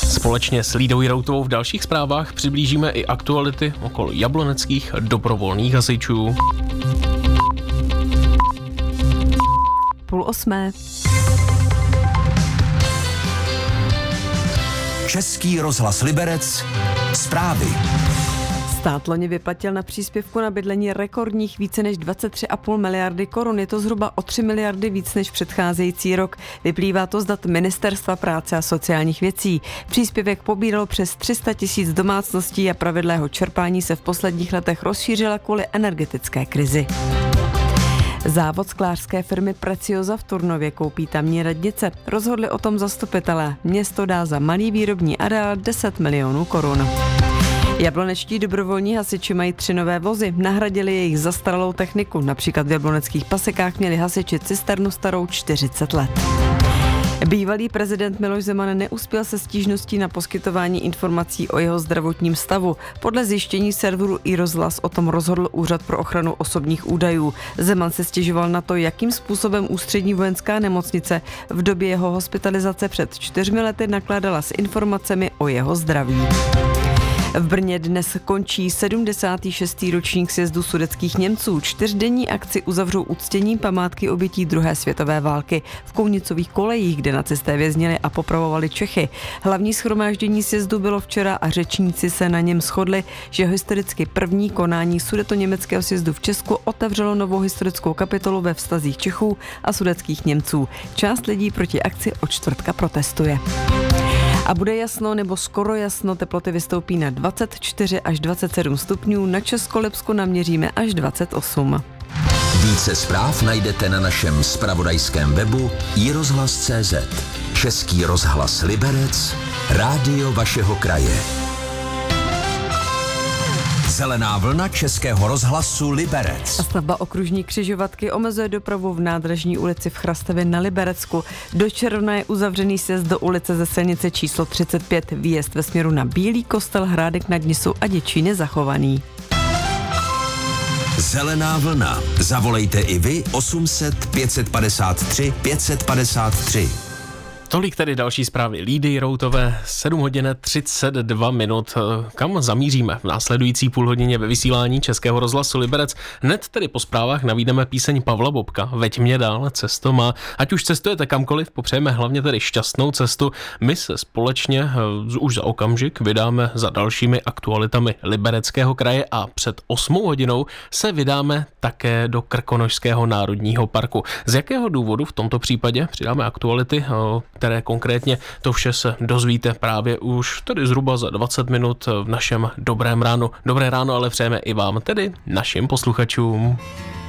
Společně s Lídou Jiroutovou v dalších zprávách přiblížíme i aktuality okolo jabloneckých dobrovolných hasičů. 7:30. Český rozhlas Liberec. Zprávy. Stát loni vyplatil na příspěvku na bydlení rekordních více než 23,5 miliardy korun. Je to zhruba o 3 miliardy víc než předcházející rok. Vyplývá to z dat Ministerstva práce a sociálních věcí. Příspěvek pobíralo přes 300 000 domácností a pravidla jeho čerpání se v posledních letech rozšířila kvůli energetické krizi. Závod sklářské firmy Preciosa v Turnově koupí tamní radnice. Rozhodli o tom zastupitelé. Město dá za malý výrobní areál 10 milionů korun. Jablonečtí dobrovolní hasiči mají 3 nové vozy. Nahradili jejich zastaralou techniku. Například v jabloneckých Pasekách měli hasiči cisternu starou 40 let. Bývalý prezident Miloš Zeman neuspěl se stížností na poskytování informací o jeho zdravotním stavu. Podle zjištění serveru iRozhlas o tom rozhodl Úřad pro ochranu osobních údajů. Zeman se stěžoval na to, jakým způsobem Ústřední vojenská nemocnice v době jeho hospitalizace před 4 lety nakládala s informacemi o jeho zdraví. V Brně dnes končí 76. ročník sjezdu sudetských Němců. 4denní akci uzavřou uctěním památky obětí druhé světové války v Kounicových kolejích, kde nacisté věznili a popravovali Čechy. Hlavní shromáždění sjezdu bylo včera a řečníci se na něm shodli, že historicky první konání sudetoněmeckého sjezdu v Česku otevřelo novou historickou kapitolu ve vztazích Čechů a sudetských Němců. Část lidí proti akci od čtvrtka protestuje. A bude jasno nebo skoro jasno, teploty vystoupí na 24 až 27 stupňů, na Českolipsku naměříme až 28. Více zpráv najdete na našem zpravodajském webu iRozhlas.cz. Český rozhlas Liberec, rádio vašeho kraje. Zelená vlna Českého rozhlasu Liberec. A stavba okružní křižovatky omezuje dopravu v Nádražní ulici v Chrastavě na Liberecku. Do června je uzavřený sjezd do ulice ze silnice číslo 35. Výjezd ve směru na Bílý Kostel, Hrádek nad Nisou a Děčín je zachovaný. Zelená vlna. Zavolejte i vy 800 553 553. Tolik tedy další zprávy Lídy Jiroutové, 7:32. Kam zamíříme v následující půlhodině ve vysílání Českého rozhlasu Liberec? Hned tedy po zprávách navídeme píseň Pavla Bobka Veď mě dál, cesto má. Ať už cestujete kamkoliv, popřejeme hlavně tedy šťastnou cestu. My se společně už za okamžik vydáme za dalšími aktualitami Libereckého kraje a před 8 hodinou se vydáme také do Krkonošského národního parku. Z jakého důvodu v tomto případě přidáme aktuality, které konkrétně, to vše se dozvíte právě už tedy zhruba za 20 minut v našem Dobrém ránu. Dobré ráno ale přejeme i vám, tedy našim posluchačům.